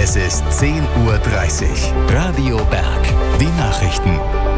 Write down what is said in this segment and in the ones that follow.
Es ist 10:30 Uhr. Radio Berg. Die Nachrichten.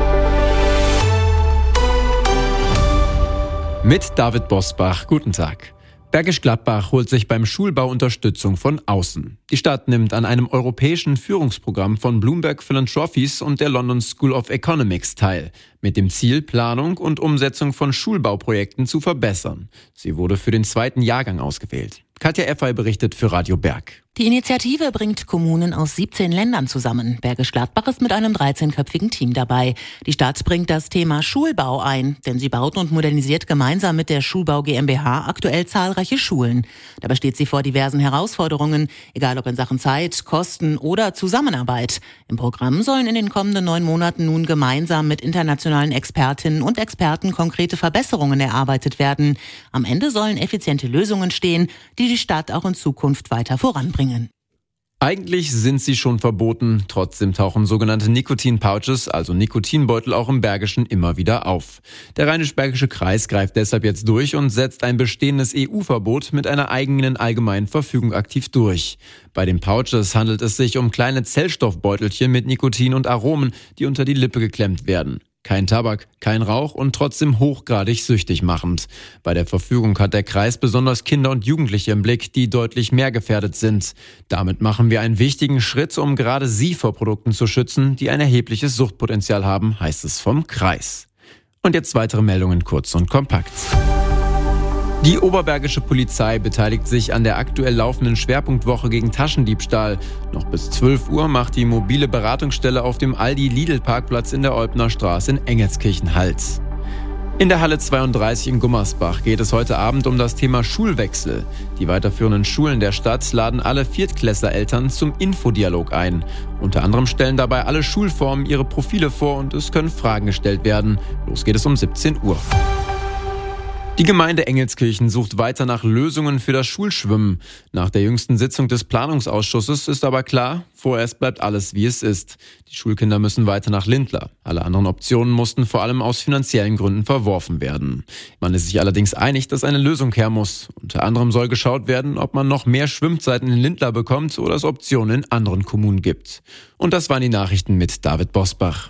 Mit David Bosbach. Guten Tag. Bergisch Gladbach holt sich beim Schulbau Unterstützung von außen. Die Stadt nimmt an einem europäischen Führungsprogramm von Bloomberg Philanthropies und der London School of Economics teil, mit dem Ziel, Planung und Umsetzung von Schulbauprojekten zu verbessern. Sie wurde für den 2. Jahrgang ausgewählt. Katja Effay berichtet für Radio Berg. Die Initiative bringt Kommunen aus 17 Ländern zusammen. Bergisch Gladbach ist mit einem 13-köpfigen Team dabei. Die Stadt bringt das Thema Schulbau ein, denn sie baut und modernisiert gemeinsam mit der Schulbau GmbH aktuell zahlreiche Schulen. Dabei steht sie vor diversen Herausforderungen, egal ob in Sachen Zeit, Kosten oder Zusammenarbeit. Im Programm sollen in den kommenden 9 Monaten nun gemeinsam mit internationalen Expertinnen und Experten konkrete Verbesserungen erarbeitet werden. Am Ende sollen effiziente Lösungen stehen, die die Stadt auch in Zukunft weiter voranbringen. Eigentlich sind sie schon verboten, trotzdem tauchen sogenannte Nikotin-Pouches, also Nikotinbeutel, auch im Bergischen immer wieder auf. Der Rheinisch-Bergische Kreis greift deshalb jetzt durch und setzt ein bestehendes EU-Verbot mit einer eigenen allgemeinen Verfügung aktiv durch. Bei den Pouches handelt es sich um kleine Zellstoffbeutelchen mit Nikotin und Aromen, die unter die Lippe geklemmt werden. Kein Tabak, kein Rauch und trotzdem hochgradig süchtig machend. Bei der Verfügung hat der Kreis besonders Kinder und Jugendliche im Blick, die deutlich mehr gefährdet sind. Damit machen wir einen wichtigen Schritt, um gerade sie vor Produkten zu schützen, die ein erhebliches Suchtpotenzial haben, heißt es vom Kreis. Und jetzt weitere Meldungen kurz und kompakt. Die oberbergische Polizei beteiligt sich an der aktuell laufenden Schwerpunktwoche gegen Taschendiebstahl. Noch bis 12 Uhr macht die mobile Beratungsstelle auf dem Aldi-Lidl-Parkplatz in der Eubner Straße in Engelskirchen Halt. In der Halle 32 in Gummersbach geht es heute Abend um das Thema Schulwechsel. Die weiterführenden Schulen der Stadt laden alle Viertklässler-Eltern zum Infodialog ein. Unter anderem stellen dabei alle Schulformen ihre Profile vor und es können Fragen gestellt werden. Los geht es um 17 Uhr. Die Gemeinde Engelskirchen sucht weiter nach Lösungen für das Schulschwimmen. Nach der jüngsten Sitzung des Planungsausschusses ist aber klar, vorerst bleibt alles wie es ist. Die Schulkinder müssen weiter nach Lindlar. Alle anderen Optionen mussten vor allem aus finanziellen Gründen verworfen werden. Man ist sich allerdings einig, dass eine Lösung her muss. Unter anderem soll geschaut werden, ob man noch mehr Schwimmzeiten in Lindlar bekommt oder es Optionen in anderen Kommunen gibt. Und das waren die Nachrichten mit David Bosbach.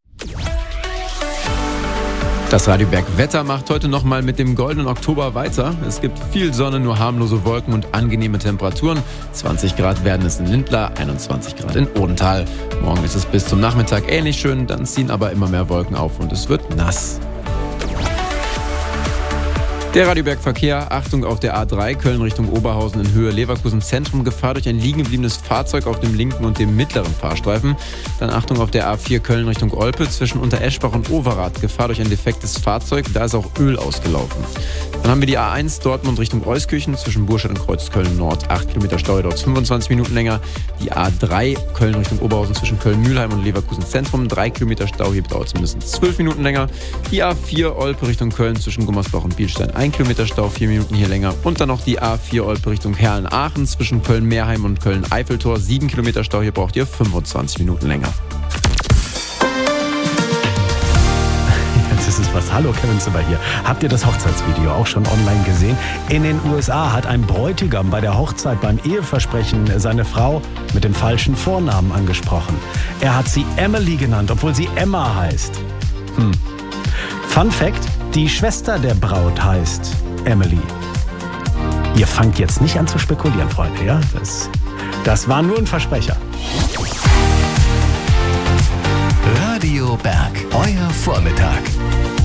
Das Radio Berg Wetter macht heute nochmal mit dem goldenen Oktober weiter. Es gibt viel Sonne, nur harmlose Wolken und angenehme Temperaturen. 20 Grad werden es in Lindlar, 21 Grad in Odenthal. Morgen ist es bis zum Nachmittag ähnlich schön, dann ziehen aber immer mehr Wolken auf und es wird nass. Der Radio Berg Verkehr, Achtung auf der A3, Köln Richtung Oberhausen in Höhe Leverkusen Zentrum, Gefahr durch ein liegen gebliebenes Fahrzeug auf dem linken und dem mittleren Fahrstreifen. Dann Achtung auf der A4 Köln Richtung Olpe, zwischen Untereschbach und Overath, Gefahr durch ein defektes Fahrzeug, da ist auch Öl ausgelaufen. Dann haben wir die A1 Dortmund Richtung Euskirchen, zwischen Burscheid und Kreuzköln Nord, 8 Kilometer Stau, dauert 25 Minuten länger. Die A3 Köln Richtung Oberhausen zwischen Köln-Mühlheim und Leverkusen Zentrum, 3 Kilometer Stau, hier dauert es mindestens 12 Minuten länger. Die A4 Olpe Richtung Köln zwischen Gummersbach und Bielstein, 1 Kilometer Stau, 4 Minuten hier länger. Und dann noch die A4 Olpe Richtung Herlen-Aachen zwischen Köln-Meerheim und Köln-Eiffeltor, 7 Kilometer Stau, hier braucht ihr 25 Minuten länger. Das ist was. Hallo, Kevin Zimmer hier. Habt ihr das Hochzeitsvideo auch schon online gesehen? In den USA hat ein Bräutigam bei der Hochzeit beim Eheversprechen seine Frau mit dem falschen Vornamen angesprochen. Er hat sie Emily genannt, obwohl sie Emma heißt. Fun Fact, die Schwester der Braut heißt Emily. Ihr fangt jetzt nicht an zu spekulieren, Freunde, ja? Das war nur ein Versprecher. Radio Berg, euer Vormittag.